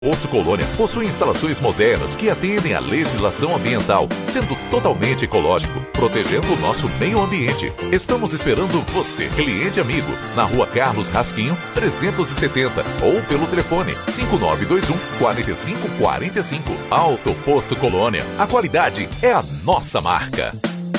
Posto Colônia possui instalações modernas que atendem à legislação ambiental, sendo totalmente ecológico, protegendo o nosso meio ambiente. Estamos esperando você, cliente amigo, na Rua Carlos Rasquinho, 370, ou pelo telefone 5921 4545. Auto Posto Colônia. A qualidade é a nossa marca.